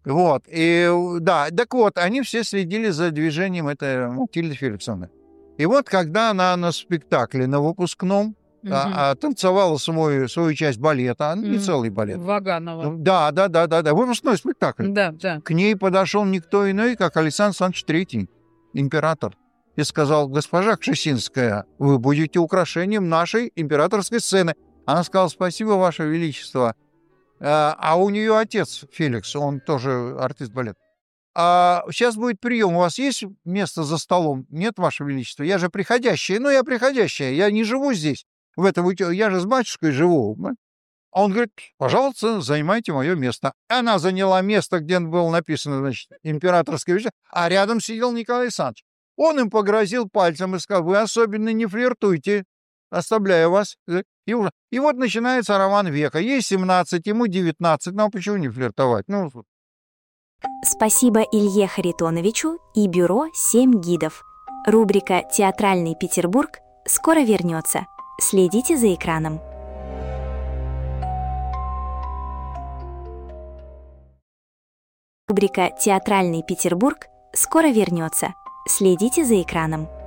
Вот, и да, так вот, они все следили за движением этой Тильды Феликсовны. И вот, когда она на спектакле, на выпускном, танцевала свою часть балета, не целый балет. Ваганова. Да, выпускной спектакль. Да. К ней подошел никто иной, как Александр Александрович III, император, и сказал: госпожа Кшесинская, вы будете украшением нашей императорской сцены. Она сказала: спасибо, Ваше Величество. А у нее отец Феликс, он тоже артист балета. Сейчас будет прием. У вас есть место за столом? Нет, Ваше Величество. Я же приходящая. Ну, я приходящая. Я не живу здесь. Я же с батюшкой живу. А он говорит: пожалуйста, займайте мое место. Она заняла место, где было написано, значит, императорское величество, а рядом сидел Николай Александрович. Он им погрозил пальцем и сказал: вы особенно не флиртуйте, оставляю вас. И вот начинается роман века. Ей 17, ему 19. Ну, а почему не флиртовать? Спасибо Илье Харитоновичу и бюро «7 гидов». Рубрика «Театральный Петербург» скоро вернется. Следите за экраном. Рубрика «Театральный Петербург» скоро вернется. Следите за экраном.